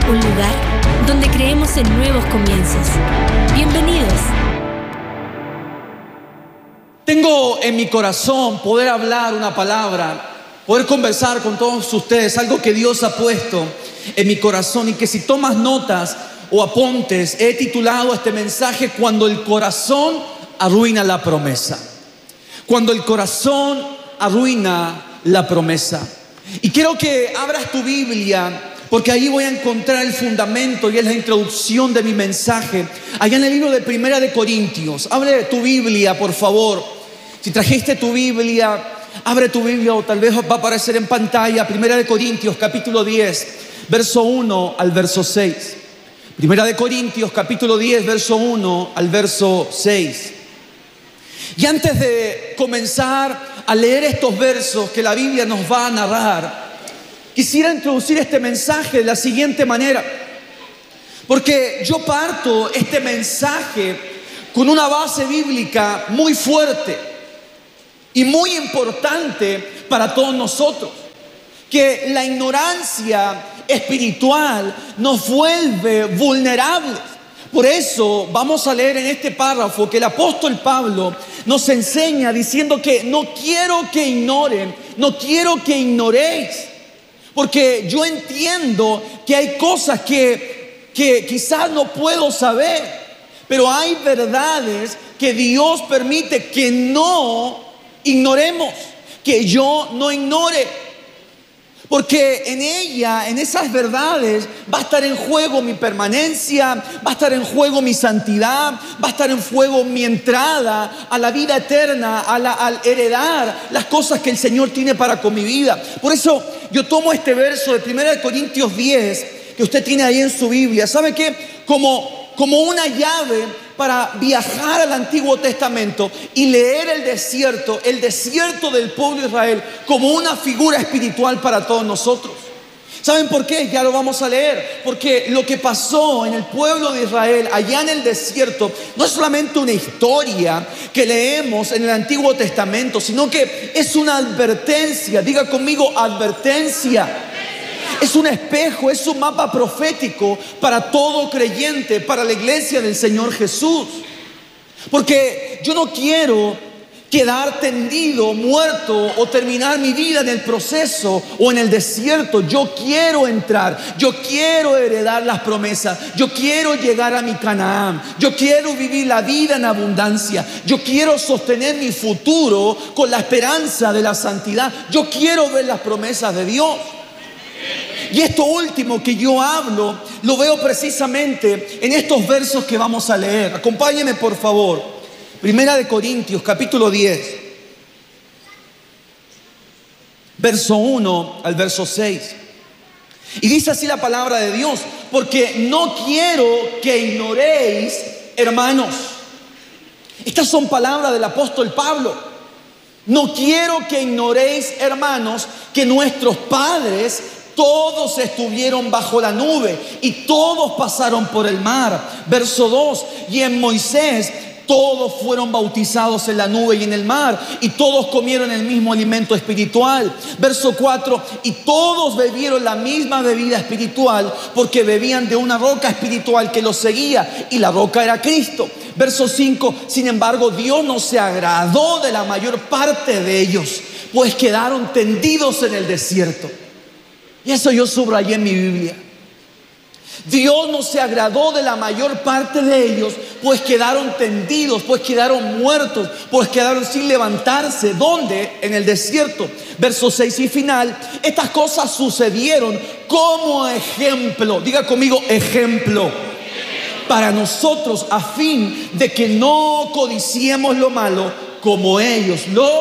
un lugar donde creemos en nuevos comienzos. Bienvenidos. Tengo en mi corazón poder hablar una palabra, poder conversar con todos ustedes, algo que Dios ha puesto en mi corazón y que si tomas notas o apuntes, he titulado este mensaje Cuando el corazón arruina la promesa. Cuando el corazón arruina la promesa. Y quiero que abras tu Biblia, porque ahí voy a encontrar el fundamento y es la introducción de mi mensaje. Allá en el libro de Primera de Corintios. Abre tu Biblia, por favor. Si trajiste tu Biblia, abre tu Biblia o tal vez va a aparecer en pantalla. Primera de Corintios, capítulo 10, verso 1 al verso 6. Primera de Corintios, capítulo 10, verso 1 al verso 6. Y antes de comenzar a leer estos versos que la Biblia nos va a narrar, quisiera introducir este mensaje de la siguiente manera, porque yo parto este mensaje con una base bíblica muy fuerte y muy importante para todos nosotros, que la ignorancia espiritual nos vuelve vulnerables. Por eso vamos a leer en este párrafo que el apóstol Pablo nos enseña diciendo que no quiero que ignoren, no quiero que ignoréis. Porque yo entiendo que hay cosas que quizás no puedo saber, pero hay verdades que Dios permite que no ignoremos, que yo no ignore. Porque en ella, en esas verdades, va a estar en juego mi permanencia, va a estar en juego mi santidad, va a estar en juego mi entrada a la vida eterna, al heredar las cosas que el Señor tiene para con mi vida. Por eso yo tomo este verso de 1 Corintios 10, que usted tiene ahí en su Biblia. ¿Sabe qué? Como una llave para viajar al Antiguo Testamento y leer el desierto del pueblo de Israel como una figura espiritual para todos nosotros. ¿Saben por qué? Ya lo vamos a leer. Porque lo que pasó en el pueblo de Israel allá en el desierto no es solamente una historia que leemos en el Antiguo Testamento, sino que es una advertencia. Diga conmigo, advertencia. Es un espejo, es un mapa profético para todo creyente, para la iglesia del Señor Jesús. Porque yo no quiero quedar tendido, muerto o terminar mi vida en el proceso o en el desierto. Yo quiero entrar, yo quiero heredar las promesas, yo quiero llegar a mi Canaán, yo quiero vivir la vida en abundancia, yo quiero sostener mi futuro con la esperanza de la santidad, yo quiero ver las promesas de Dios. Y esto último que yo hablo, lo veo precisamente en estos versos que vamos a leer. Acompáñenme por favor. Primera de Corintios, capítulo 10, verso 1 al verso 6. Y dice así la palabra de Dios: porque no quiero que ignoréis, hermanos. Estas son palabras del apóstol Pablo. No quiero que ignoréis, hermanos, que nuestros padres todos estuvieron bajo la nube y todos pasaron por el mar. Verso 2: y en Moisés todos fueron bautizados en la nube y en el mar, y todos comieron el mismo alimento espiritual. Verso 4: y todos bebieron la misma bebida espiritual, porque bebían de una roca espiritual que los seguía, y la roca era Cristo. Verso 5: sin embargo, Dios no se agradó de la mayor parte de ellos, pues quedaron tendidos en el desierto. Y eso yo subrayé en mi Biblia. Dios no se agradó de la mayor parte de ellos, pues quedaron tendidos, pues quedaron muertos, pues quedaron sin levantarse. ¿Dónde? En el desierto. Verso 6 y final: estas cosas sucedieron como ejemplo. Diga conmigo, ejemplo. Para nosotros, a fin de que no codiciemos lo malo como ellos lo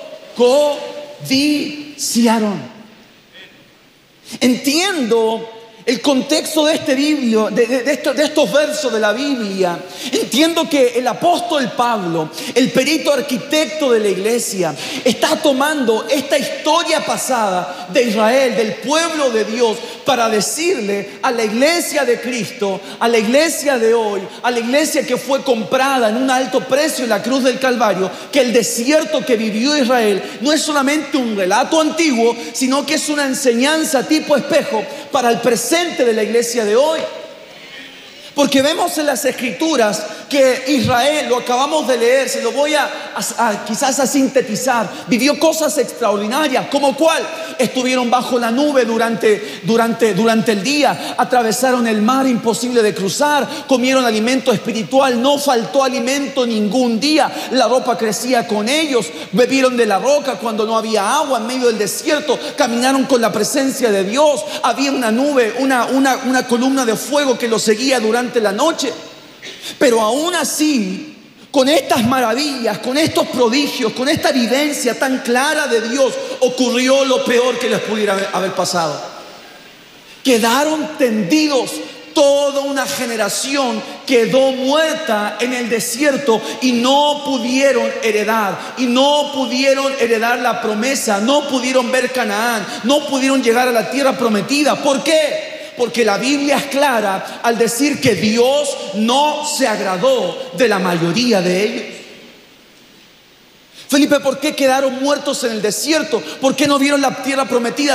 codiciaron. Entiendo el contexto de este libro, de estos versos de la Biblia. Entiendo que el apóstol Pablo, el perito arquitecto de la iglesia, está tomando esta historia pasada de Israel, del pueblo de Dios, para decirle a la iglesia de Cristo, a la iglesia de hoy, a la iglesia que fue comprada en un alto precio en la cruz del Calvario, que el desierto que vivió Israel no es solamente un relato antiguo, sino que es una enseñanza tipo espejo para el presente de la iglesia de hoy. Porque vemos en las Escrituras que Israel, lo acabamos de leer, se lo voy quizás a sintetizar, vivió cosas extraordinarias, como cuál: estuvieron bajo la nube durante el día, atravesaron el mar imposible de cruzar, comieron alimento espiritual, no faltó alimento ningún día, la ropa crecía con ellos, bebieron de la roca cuando no había agua en medio del desierto, caminaron con la presencia de Dios, había una nube, una columna de fuego que los seguía durante la noche. Pero aún así, con estas maravillas, con estos prodigios, con esta evidencia tan clara de Dios, ocurrió lo peor que les pudiera haber pasado. Quedaron tendidos. Toda una generación quedó muerta en el desierto y no pudieron heredar la promesa, no pudieron ver Canaán, no pudieron llegar a la tierra prometida. ¿Por qué? Porque la Biblia es clara al decir que Dios no se agradó de la mayoría de ellos. Felipe, ¿por qué quedaron muertos en el desierto? ¿Por qué no vieron la tierra prometida?